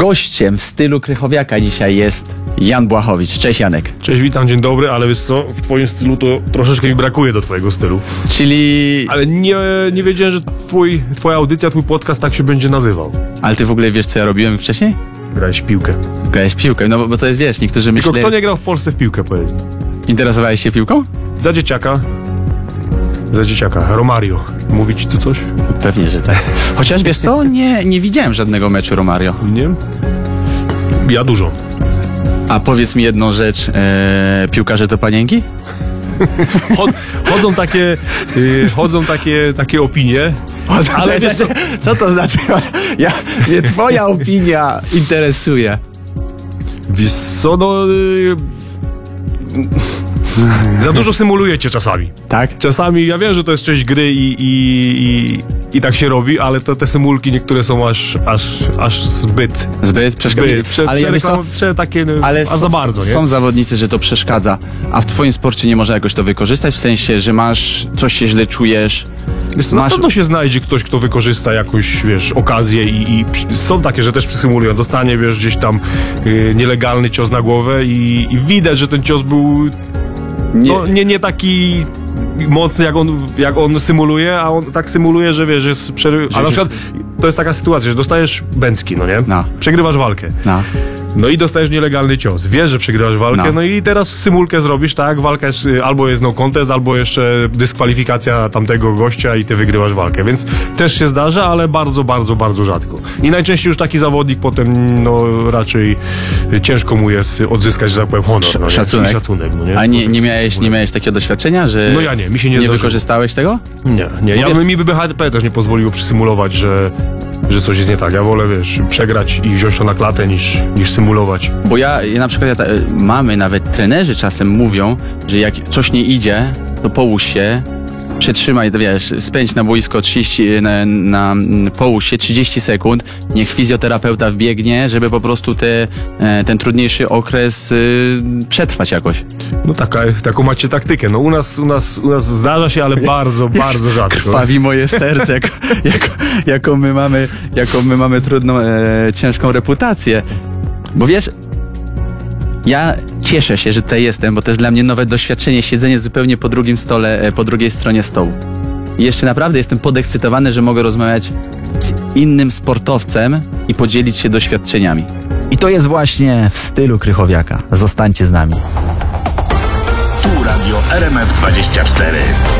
Gościem w stylu Krychowiaka dzisiaj jest Jan Błachowicz. Cześć Janek. Cześć, witam, dzień dobry, ale wiesz co, w twoim stylu to troszeczkę mi brakuje do twojego stylu. Czyli... Ale nie wiedziałem, że twoja audycja, twój podcast tak się będzie nazywał. Ale ty w ogóle wiesz, co ja robiłem wcześniej? Grałeś w piłkę. Grałeś w piłkę, no bo to jest, wiesz, niektórzy Tylko myśleli... kto nie grał w Polsce w piłkę, powiedz. Interesowałeś się piłką? Za dzieciaka. Romario. Mówi ci tu coś? Pewnie, że tak. Chociaż wiesz co, nie widziałem żadnego meczu Romario. Nie? Ja dużo. A powiedz mi jedną rzecz, piłkarze to panienki? Chodzą takie opinie. Ale wiesz, co to znaczy? Mnie twoja opinia interesuje. Wiesz co, no... Za dużo symulujecie czasami. Tak? Czasami, ja wiem, że to jest część gry i tak się robi, ale te symulki niektóre są aż zbyt. Ale ja wiesz co, ale aż za bardzo, nie? Są zawodnicy, że to przeszkadza, a w twoim sporcie nie można jakoś to wykorzystać, w sensie, że masz, coś się źle czujesz. Na pewno się znajdzie ktoś, kto wykorzysta jakąś, wiesz, okazję i są takie, że też przysymulują. Dostanie, wiesz, gdzieś tam nielegalny cios na głowę i widać, że ten cios był nie taki mocny, jak on symuluje, a on tak symuluje, że wiesz, jest a na przykład to jest taka sytuacja, że dostajesz bęcki, no nie? No. Przegrywasz walkę. No. No i dostajesz nielegalny cios. Wiesz, że przegrywasz walkę, no i teraz symulkę zrobisz, tak? Walka jest, albo jest no contest, albo jeszcze dyskwalifikacja tamtego gościa i ty wygrywasz walkę. Więc też się zdarza, ale bardzo, bardzo, bardzo rzadko. I najczęściej już taki zawodnik potem, no raczej ciężko mu jest odzyskać, że tak powiem, honor. No, szacunek, no nie? A nie miałeś takiego doświadczenia, że no ja mi się nie zdarzyło. Wykorzystałeś tego? Nie. Mi by BHP też nie pozwoliło przysymulować, że coś jest nie tak. Ja wolę, wiesz, przegrać i wziąć to na klatę niż symulować. Bo ja na przykład mamy, nawet trenerzy czasem mówią, że jak coś nie idzie, to połóż się, przetrzymaj, wiesz, spędź na boisko 30, połóż się 30 sekund, niech fizjoterapeuta wbiegnie, żeby po prostu ten trudniejszy okres przetrwać jakoś. No taką macie taktykę. No u nas zdarza się, ale bardzo, bardzo rzadko. Krwawi moje serce, jaką my mamy trudną, ciężką reputację. Bo wiesz, ja cieszę się, że tutaj jestem, bo to jest dla mnie nowe doświadczenie, siedzenie zupełnie po drugim stole, po drugiej stronie stołu. I jeszcze naprawdę jestem podekscytowany, że mogę rozmawiać z innym sportowcem i podzielić się doświadczeniami. I to jest właśnie w stylu Krychowiaka. Zostańcie z nami. Tu Radio RMF24.